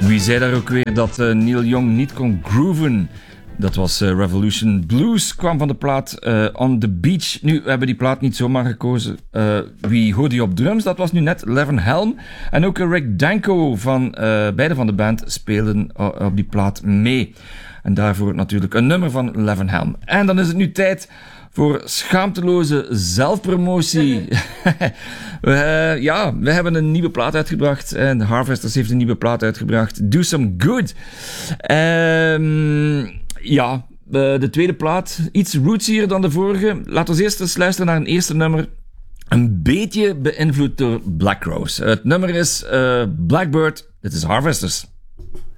Wie zei daar ook weer dat Neil Young niet kon grooven? Dat was Revolution Blues, kwam van de plaat On The Beach. Nu, we hebben die plaat niet zomaar gekozen. Wie hoorde je op drums? Dat was nu net Levin Helm. En ook Rick Danko van beide van de band spelen op die plaat mee. En daarvoor natuurlijk een nummer van Levin Helm. En dan is het nu tijd voor schaamteloze zelfpromotie. We hebben een nieuwe plaat uitgebracht. En The Harvesters heeft een nieuwe plaat uitgebracht. Do Some Good. De tweede plaat. Iets rootsier dan de vorige. Laten we eerst eens luisteren naar een eerste nummer. Een beetje beïnvloed door Black Rose. Het nummer is Blackbird. Dit is Harvesters.